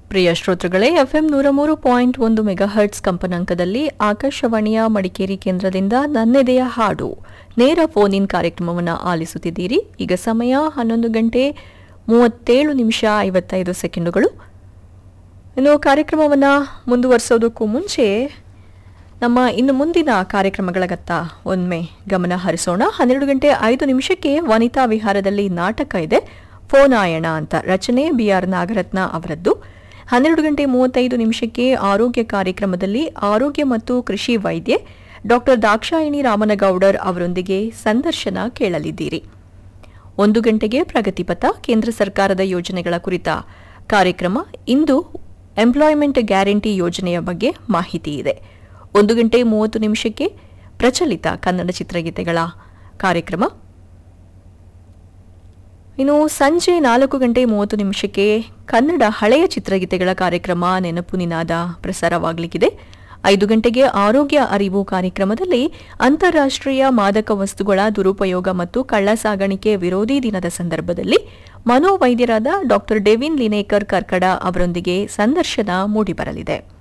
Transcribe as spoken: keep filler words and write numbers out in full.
ಪ್ರಿಯ ಶ್ರೋತೃಗಳೇ, ಎಫ್ಎಂ ನೂರ ಮೂರು ಪಾಯಿಂಟ್ ಒಂದು ಮೆಗಾಹರ್ಟ್ಸ್ ಕಂಪನಾಂಕದಲ್ಲಿ ಆಕಾಶವಾಣಿಯ ಮಡಿಕೇರಿ ಕೇಂದ್ರದಿಂದ ನನ್ನೆದೆಯ ಹಾಡು ನೇರ ಫೋನ್ ಇನ್ ಕಾರ್ಯಕ್ರಮವನ್ನು ಆಲಿಸುತ್ತಿದ್ದೀರಿ. ಈಗ ಸಮಯ ಹನ್ನೊಂದು ಗಂಟೆ ಮೂವತ್ತೇಳು ನಿಮಿಷ ಐವತ್ತೈದು ಸೆಕೆಂಡುಗಳು. ಇನ್ನು ಕಾರ್ಯಕ್ರಮವನ್ನು ಮುಂದುವರಿಸೋದಕ್ಕೂ ಮುಂಚೆ ನಮ್ಮ ಇನ್ನು ಮುಂದಿನ ಕಾರ್ಯಕ್ರಮಗಳತ್ತ ಒಮ್ಮೆ ಗಮನ ಹರಿಸೋಣ. ಹನ್ನೆರಡು ಗಂಟೆ ಐದು ನಿಮಿಷಕ್ಕೆ ವನಿತಾ ವಿಹಾರದಲ್ಲಿ ನಾಟಕ ಇದೆ, ಫೋನಾಯಣ ಅಂತ. ರಚನೆ ಬಿ ಆರ್ ನಾಗರತ್ನ ಅವರದ್ದು. ಹನ್ನೆರಡು ಗಂಟೆ ಮೂವತ್ತೈದು ನಿಮಿಷಕ್ಕೆ ಆರೋಗ್ಯ ಕಾರ್ಯಕ್ರಮದಲ್ಲಿ ಆರೋಗ್ಯ ಮತ್ತು ಕೃಷಿ ವೈದ್ಯೆ ಡಾಕ್ಟರ್ ದಾಕ್ಷಾಯಿಣಿ ರಾಮನಗೌಡರ್ ಅವರೊಂದಿಗೆ ಸಂದರ್ಶನ ಕೇಳಲಿದ್ದೀರಿ. ಒಂದು ಗಂಟೆಗೆ ಪ್ರಗತಿಪಥ, ಕೇಂದ್ರ ಸರ್ಕಾರದ ಯೋಜನೆಗಳ ಕುರಿತ ಕಾರ್ಯಕ್ರಮ. ಇಂದು ಎಂಪ್ಲಾಯ್ಮೆಂಟ್ ಗ್ಯಾರಂಟಿ ಯೋಜನೆಯ ಬಗ್ಗೆ ಮಾಹಿತಿ ಇದೆ. ಒಂದು ಗಂಟೆ ಮೂವತ್ತು ನಿಮಿಷಕ್ಕೆ ಪ್ರಚಲಿತ ಕನ್ನಡ ಚಿತ್ರಗೀತೆಗಳ ಕಾರ್ಯಕ್ರಮ. ಇನ್ನು ಸಂಜೆ ನಾಲ್ಕು ಗಂಟೆ ಮೂವತ್ತು ನಿಮಿಷಕ್ಕೆ ಕನ್ನಡ ಹಳೆಯ ಚಿತ್ರಗೀತೆಗಳ ಕಾರ್ಯಕ್ರಮ ನೆನಪು ನಿನಾದ ಪ್ರಸಾರವಾಗಲಿಕ್ಕಿದೆ. ಐದು ಗಂಟೆಗೆ ಆರೋಗ್ಯ ಅರಿವು ಕಾರ್ಯಕ್ರಮದಲ್ಲಿ ಅಂತಾರಾಷ್ಟ್ರೀಯ ಮಾದಕ ವಸ್ತುಗಳ ದುರುಪಯೋಗ ಮತ್ತು ಕಳ್ಳ ಸಾಗಾಣಿಕೆ ವಿರೋಧಿ ದಿನದ ಸಂದರ್ಭದಲ್ಲಿ ಮನೋವೈದ್ಯರಾದ ಡಾಕ್ಟರ್ ಡೆವಿನ್ ಲಿನೇಕರ್ ಕರ್ಕಡ ಅವರೊಂದಿಗೆ ಸಂದರ್ಶನ ಮೂಡಿಬರಲಿದೆ.